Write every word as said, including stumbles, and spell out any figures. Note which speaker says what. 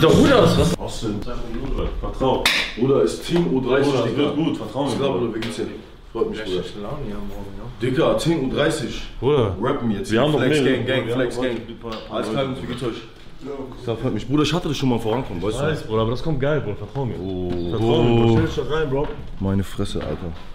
Speaker 1: doch gut aus, was?
Speaker 2: Austin, vertrau.
Speaker 3: Bruder, ist Team U dreißig,
Speaker 2: Bruder,
Speaker 3: Digga.
Speaker 2: wird gut, vertrau mir.
Speaker 3: Bruder, wie geht's dir? Freut mich, Bruder.
Speaker 1: Laune hier morgen, ja.
Speaker 3: Digga, Team U dreißig.
Speaker 2: Bruder,
Speaker 3: Rappen jetzt.
Speaker 2: wir haben noch
Speaker 3: Flex
Speaker 2: mehrere.
Speaker 3: Gang, Gang,
Speaker 2: Wir
Speaker 3: Flex
Speaker 2: haben
Speaker 3: Gang.
Speaker 2: noch ein paar-
Speaker 3: Alles klar, wie geht's euch? Das freut mich. Bruder, ich hatte das schon mal vorankommen, weißt du?
Speaker 2: Weiß, Bruder, aber das kommt geil, Bruder, vertrau mir.
Speaker 3: Oh.
Speaker 2: Vertrau mir, Bro. Stell dich doch rein, Bro.
Speaker 3: Meine Fresse, Alter.